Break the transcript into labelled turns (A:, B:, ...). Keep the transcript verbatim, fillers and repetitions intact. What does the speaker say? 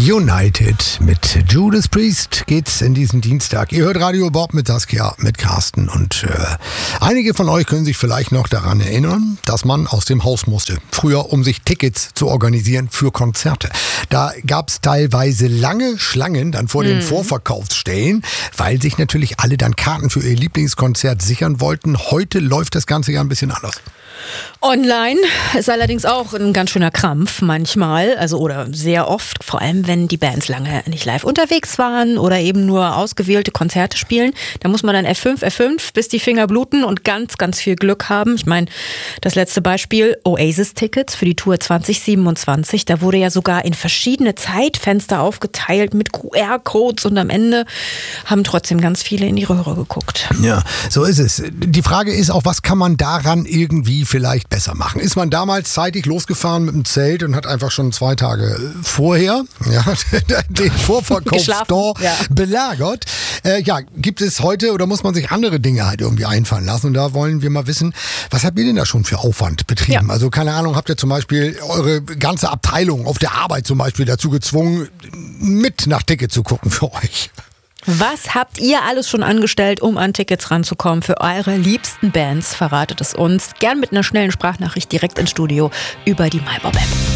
A: United mit Judas Priest geht's in diesen Dienstag. Ihr hört Radio Bob mit Saskia, mit Carsten und äh, einige von euch können sich vielleicht noch daran erinnern, dass man aus dem Haus musste. Früher, um sich Tickets zu organisieren für Konzerte. Da gab's teilweise lange Schlangen dann vor den mhm. Vorverkaufsstellen, weil sich natürlich alle dann Karten für ihr Lieblingskonzert sichern wollten. Heute läuft das Ganze ja ein bisschen anders.
B: Online ist allerdings auch ein ganz schöner Krampf manchmal, also oder sehr oft, vor allem wenn die Bands lange nicht live unterwegs waren oder eben nur ausgewählte Konzerte spielen. Da muss man dann F fünf, F fünf, bis die Finger bluten und ganz, ganz viel Glück haben. Ich meine, das letzte Beispiel, Oasis-Tickets für die Tour zwanzig siebenundzwanzig. Da wurde ja sogar in verschiedene Zeitfenster aufgeteilt mit Q R-Codes und am Ende haben trotzdem ganz viele in die Röhre geguckt.
A: Ja, so ist es. Die Frage ist auch, was kann man daran irgendwie vielleicht besser machen? Ist man damals zeitig losgefahren mit dem Zelt und hat einfach schon zwei Tage vorher ja, den Vorverkaufsstore ja. belagert? Äh, ja, gibt es heute oder muss man sich andere Dinge halt irgendwie einfallen lassen? Und da wollen wir mal wissen, was habt ihr denn da schon für Aufwand betrieben? Ja. Also keine Ahnung, habt ihr zum Beispiel eure ganze Abteilung auf der Arbeit zum Beispiel dazu gezwungen, mit nach Ticket zu gucken für euch?
B: Was habt ihr alles schon angestellt, um an Tickets ranzukommen für eure liebsten Bands? Verratet es uns gern mit einer schnellen Sprachnachricht direkt ins Studio über die MyBob-App.